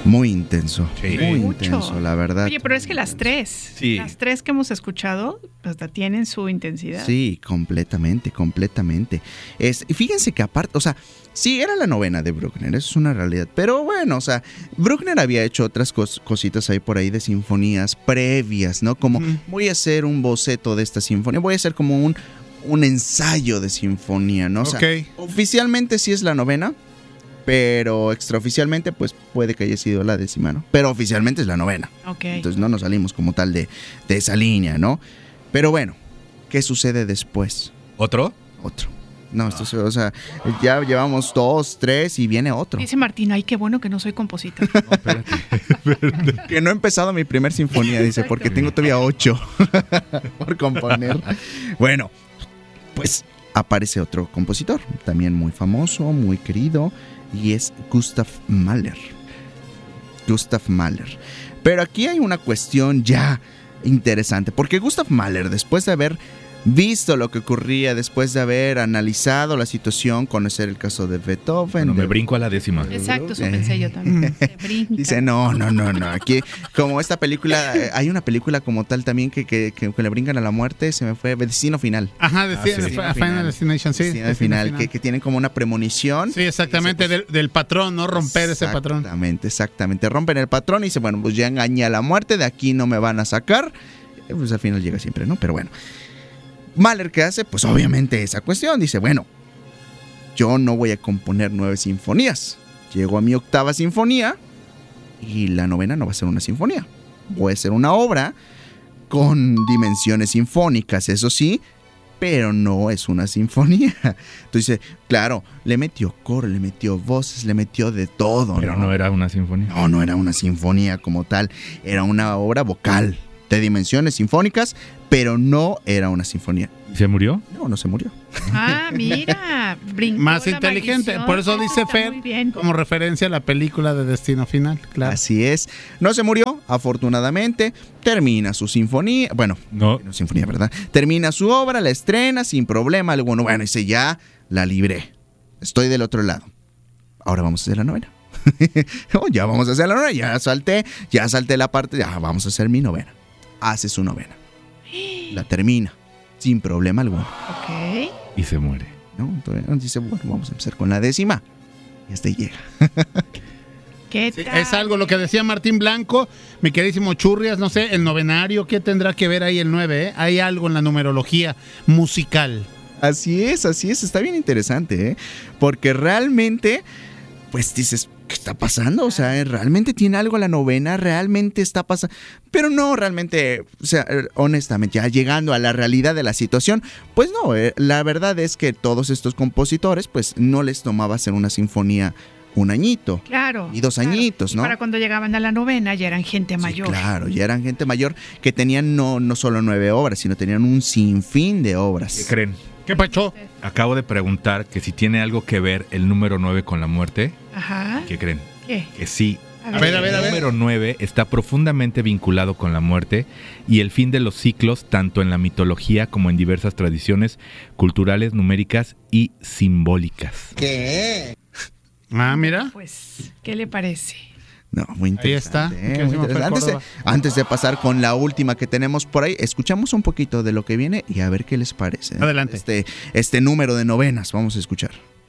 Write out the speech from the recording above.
Muy intenso, Sí. muy Mucho. intenso, la verdad. Oye, pero es que las tres que hemos escuchado, hasta tienen su intensidad. Sí, completamente. Y fíjense que aparte, o sea, sí, era la novena de Bruckner, eso es una realidad. Pero bueno, o sea, Bruckner había hecho otras cositas ahí por ahí de sinfonías previas, ¿no? Como voy a hacer un boceto de esta sinfonía, voy a hacer como un ensayo de sinfonía, ¿no? O sea, oficialmente sí es la novena, pero extraoficialmente pues puede que haya sido la 10ª, ¿no? Pero oficialmente es la novena. Ok. Entonces no nos salimos como tal de esa línea, ¿no? Pero bueno, ¿qué sucede después? ¿Otro? Otro. No, esto, o sea, ya llevamos 2, 3 y viene otro. Dice Martín, ay, qué bueno que no soy compositor. No, espérate. Que no he empezado mi primer sinfonía, dice, porque tengo todavía 8 por componer. Bueno, pues aparece otro compositor, también muy famoso, muy querido, y es Gustav Mahler. Pero aquí hay una cuestión ya interesante, porque Gustav Mahler, después de haber visto lo que ocurría, después de haber analizado la situación, conocer el caso de Beethoven. Bueno, me brinco a la 10ª. Exacto, eso pensé yo también. Se brinca. Dice, no. Aquí, como esta película, hay una película como tal también que le brincan a la muerte, se me fue, Destino Final. Ajá, sí. Final Destination, sí. Destino Final, que tienen como una premonición. Sí, exactamente, del patrón, ¿no? Romper ese patrón. Exactamente. Rompen el patrón y dice, bueno, pues ya engañé a la muerte, de aquí no me van a sacar. Pues al final llega siempre, ¿no? Pero bueno. Mahler, ¿qué hace? Pues obviamente esa cuestión. Dice, bueno, yo no voy a componer 9 sinfonías. Llego a mi 8ª sinfonía y la 9ª no va a ser una sinfonía. Voy a ser una obra con dimensiones sinfónicas, eso sí, pero no es una sinfonía. Entonces, claro, le metió coro, le metió voces, le metió de todo. Pero no era una sinfonía. No era una sinfonía como tal. Era una obra vocal de dimensiones sinfónicas, pero no era una sinfonía. ¿Se murió? No se murió. Ah, mira. Brincó Más la inteligente, maldición. por eso dice Está Fer, muy bien. como referencia a la película de Destino Final, claro. Así es. No se murió, afortunadamente. Termina su sinfonía. Bueno, no sinfonía, ¿verdad? Termina su obra, la estrena sin problema alguno. Bueno, dice, ya la libré. Estoy del otro lado. Ahora vamos a hacer la novena. Ya vamos a hacer la novena. Ya salté la parte. Ya vamos a hacer mi novena. Hace su novena. La termina sin problema alguno. Ok. Y se muere. ¿No? Entonces dice, bueno, vamos a empezar con la 10ª. Y hasta ahí llega. ¿Qué Sí, tal? es algo lo que decía Martín Blanco, mi queridísimo Churrias, no sé, el novenario, ¿qué tendrá que ver ahí el 9? ¿Eh? Hay algo en la numerología musical. Así es, está bien interesante, ¿eh? Porque realmente, pues dices, ¿qué está pasando? O sea, ¿realmente tiene algo la novena? ¿Realmente está pasando? Pero no, realmente, o sea, honestamente, ya llegando a la realidad de la situación, pues no, la verdad es que todos estos compositores, pues no les tomaba hacer una sinfonía un añito. Claro. Y 2 añitos, ¿no? Y para cuando llegaban a la novena ya eran gente mayor. Sí, claro, ya eran gente mayor que tenían no solo 9 obras, sino tenían un sinfín de obras. ¿Qué creen? ¿Qué pacho? Acabo de preguntar que si tiene algo que ver el número 9 con la muerte. Ajá. ¿Qué creen? ¿Qué? Que sí. A ver. El número 9 está profundamente vinculado con la muerte y el fin de los ciclos, tanto en la mitología como en diversas tradiciones culturales, numéricas y simbólicas. ¿Qué? Ah, mira. Pues, ¿qué le parece? No, muy interesante. Ahí está. Muy interesante. Antes de pasar con la última que tenemos por ahí, escuchamos un poquito de lo que viene y a ver qué les parece. Adelante. Este número de novenas, vamos a escuchar.